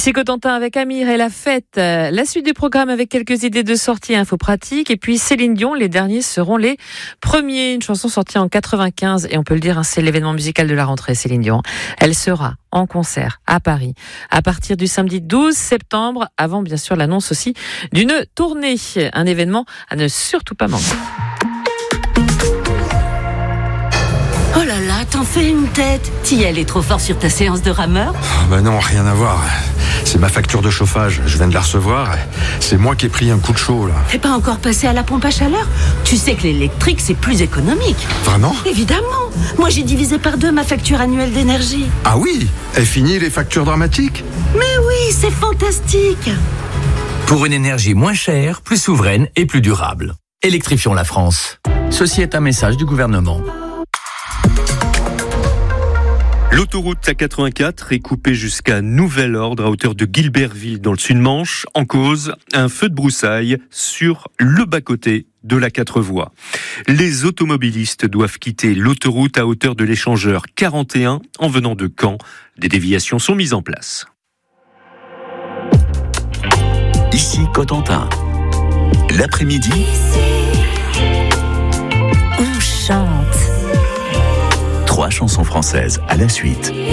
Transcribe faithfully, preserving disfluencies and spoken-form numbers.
C'est Cotentin avec Amir et la fête. La suite du programme avec quelques idées de sortie info pratiques. Et puis Céline Dion, les derniers seront les premiers. Une chanson sortie en quatre-vingt-quinze. Et on peut le dire, c'est l'événement musical de la rentrée, Céline Dion. Elle sera en concert à Paris à partir du samedi douze septembre. Avant, bien sûr, l'annonce aussi d'une tournée. Un événement à ne surtout pas manquer. Oh là là, t'en fais une tête. T'y allais trop fort sur ta séance de rameur? Oh bah non, rien à voir. C'est ma facture de chauffage. Je viens de la recevoir. C'est moi qui ai pris un coup de chaud, là. T'es pas encore passé à la pompe à chaleur? Tu sais que l'électrique, c'est plus économique. Vraiment? Évidemment. Moi, j'ai divisé par deux ma facture annuelle d'énergie. Ah oui? Est fini les factures dramatiques? Mais oui, c'est fantastique. Pour une énergie moins chère, plus souveraine et plus durable. Électrifions la France. Ceci est un message du gouvernement. L'autoroute A quatre-vingt-quatre est coupée jusqu'à nouvel ordre à hauteur de Guilbertville dans le Sud-Manche. En cause, un feu de broussailles sur le bas-côté de la quatre voies. Les automobilistes doivent quitter l'autoroute à hauteur de l'échangeur quarante et un en venant de Caen. Des déviations sont mises en place. Ici Cotentin. L'après-midi, On chante. trois chansons françaises à la suite.